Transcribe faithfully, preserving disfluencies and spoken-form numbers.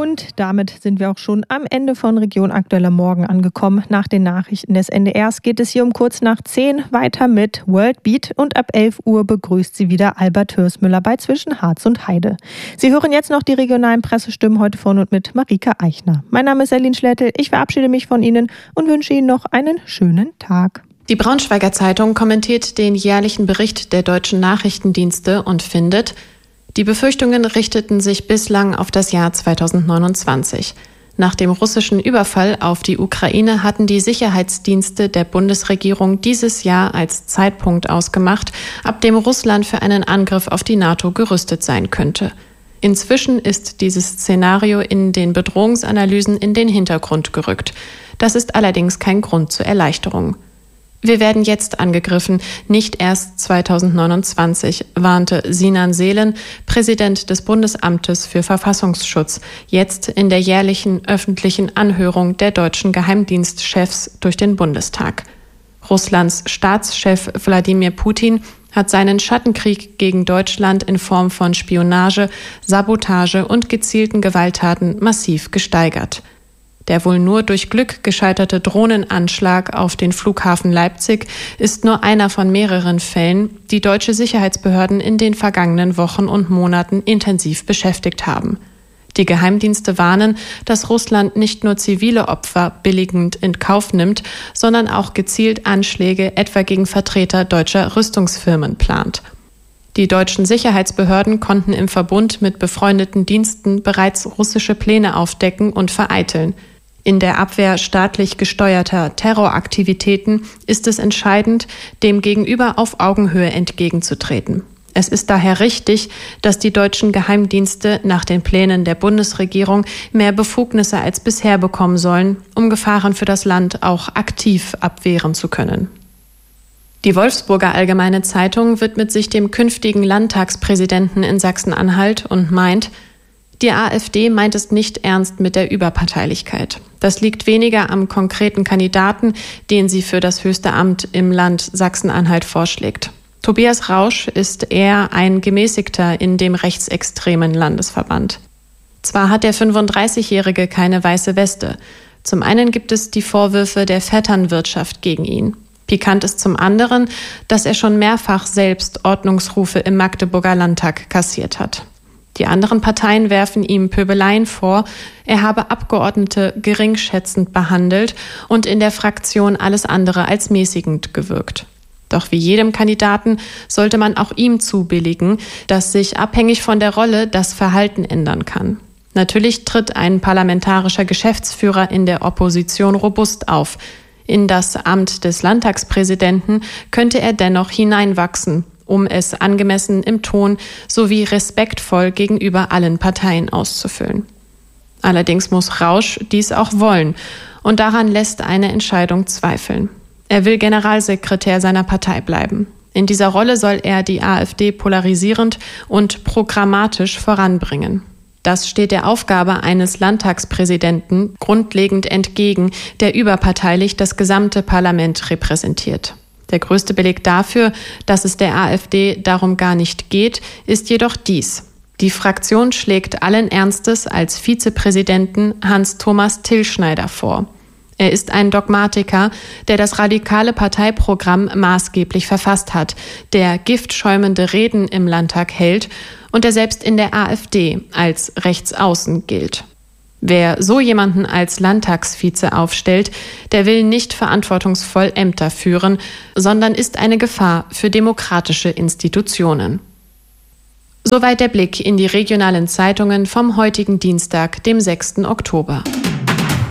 Und damit sind wir auch schon am Ende von Region Aktuell am Morgen angekommen. Nach den Nachrichten des N D Rs geht es hier um kurz nach zehn weiter mit World Beat und ab elf Uhr begrüßt sie wieder Albert Hörsmüller bei Zwischen Harz und Heide. Sie hören jetzt noch die regionalen Pressestimmen heute von und mit Marika Eichner. Mein Name ist Erlin Schlettel, ich verabschiede mich von Ihnen und wünsche Ihnen noch einen schönen Tag. Die Braunschweiger Zeitung kommentiert den jährlichen Bericht der deutschen Nachrichtendienste und findet: Die Befürchtungen richteten sich bislang auf das Jahr zweitausendneunundzwanzig. Nach dem russischen Überfall auf die Ukraine hatten die Sicherheitsdienste der Bundesregierung dieses Jahr als Zeitpunkt ausgemacht, ab dem Russland für einen Angriff auf die NATO gerüstet sein könnte. Inzwischen ist dieses Szenario in den Bedrohungsanalysen in den Hintergrund gerückt. Das ist allerdings kein Grund zur Erleichterung. Wir werden jetzt angegriffen, nicht erst zweitausendneunundzwanzig, warnte Sinan Seelen, Präsident des Bundesamtes für Verfassungsschutz, jetzt in der jährlichen öffentlichen Anhörung der deutschen Geheimdienstchefs durch den Bundestag. Russlands Staatschef Wladimir Putin hat seinen Schattenkrieg gegen Deutschland in Form von Spionage, Sabotage und gezielten Gewalttaten massiv gesteigert. Der wohl nur durch Glück gescheiterte Drohnenanschlag auf den Flughafen Leipzig ist nur einer von mehreren Fällen, die deutsche Sicherheitsbehörden in den vergangenen Wochen und Monaten intensiv beschäftigt haben. Die Geheimdienste warnen, dass Russland nicht nur zivile Opfer billigend in Kauf nimmt, sondern auch gezielt Anschläge etwa gegen Vertreter deutscher Rüstungsfirmen plant. Die deutschen Sicherheitsbehörden konnten im Verbund mit befreundeten Diensten bereits russische Pläne aufdecken und vereiteln. In der Abwehr staatlich gesteuerter Terroraktivitäten ist es entscheidend, dem Gegenüber auf Augenhöhe entgegenzutreten. Es ist daher richtig, dass die deutschen Geheimdienste nach den Plänen der Bundesregierung mehr Befugnisse als bisher bekommen sollen, um Gefahren für das Land auch aktiv abwehren zu können. Die Wolfsburger Allgemeine Zeitung widmet sich dem künftigen Landtagspräsidenten in Sachsen-Anhalt und meint: Die AfD meint es nicht ernst mit der Überparteilichkeit. Das liegt weniger am konkreten Kandidaten, den sie für das höchste Amt im Land Sachsen-Anhalt vorschlägt. Tobias Rausch ist eher ein Gemäßigter in dem rechtsextremen Landesverband. Zwar hat der fünfunddreißigjährige keine weiße Weste. Zum einen gibt es die Vorwürfe der Vetternwirtschaft gegen ihn. Pikant ist zum anderen, dass er schon mehrfach selbst Ordnungsrufe im Magdeburger Landtag kassiert hat. Die anderen Parteien werfen ihm Pöbeleien vor, er habe Abgeordnete geringschätzend behandelt und in der Fraktion alles andere als mäßigend gewirkt. Doch wie jedem Kandidaten sollte man auch ihm zubilligen, dass sich abhängig von der Rolle das Verhalten ändern kann. Natürlich tritt ein parlamentarischer Geschäftsführer in der Opposition robust auf. In das Amt des Landtagspräsidenten könnte er dennoch hineinwachsen, um es angemessen im Ton sowie respektvoll gegenüber allen Parteien auszufüllen. Allerdings muss Rausch dies auch wollen, und daran lässt eine Entscheidung zweifeln. Er will Generalsekretär seiner Partei bleiben. In dieser Rolle soll er die AfD polarisierend und programmatisch voranbringen. Das steht der Aufgabe eines Landtagspräsidenten grundlegend entgegen, der überparteilich das gesamte Parlament repräsentiert. Der größte Beleg dafür, dass es der AfD darum gar nicht geht, ist jedoch dies: Die Fraktion schlägt allen Ernstes als Vizepräsidenten Hans-Thomas Tillschneider vor. Er ist ein Dogmatiker, der das radikale Parteiprogramm maßgeblich verfasst hat, der giftschäumende Reden im Landtag hält und der selbst in der AfD als rechtsaußen gilt. Wer so jemanden als Landtagsvize aufstellt, der will nicht verantwortungsvoll Ämter führen, sondern ist eine Gefahr für demokratische Institutionen. Soweit der Blick in die regionalen Zeitungen vom heutigen Dienstag, dem sechsten Oktober.